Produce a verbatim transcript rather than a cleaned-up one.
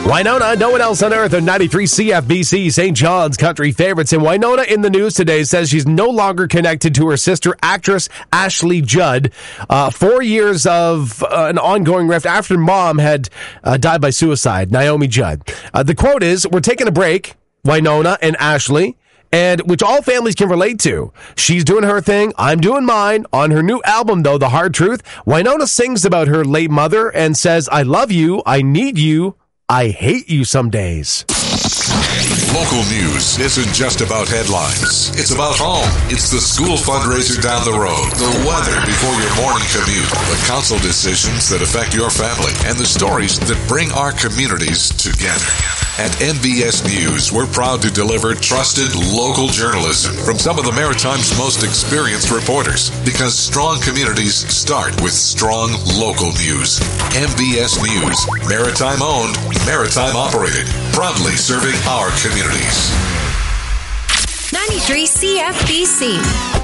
Winona, no one else on earth on ninety-three C F B C, Saint John's country favorites. And Winona in the news today says she's no longer connected to her sister, actress Ashley Judd. Uh, four years of uh, an ongoing rift after mom had uh, died by suicide, Naomi Judd. Uh, the quote is, "We're taking a break, Winona and Ashley," and which all families can relate to. She's doing her thing, I'm doing mine. On her new album, though, The Hard Truth, Winona sings about her late mother and says, "I love you, I need you, I hate you some days." Local news isn't just about headlines. It's about home. It's the school fundraiser down the road, the weather before your morning commute, the council decisions that affect your family, and the stories that bring our communities together. At M B S News, we're proud to deliver trusted local journalism from some of the Maritime's most experienced reporters, because strong communities start with strong local news. M B S News, Maritime owned, Maritime operated, proudly serving our communities. ninety-three C F B C.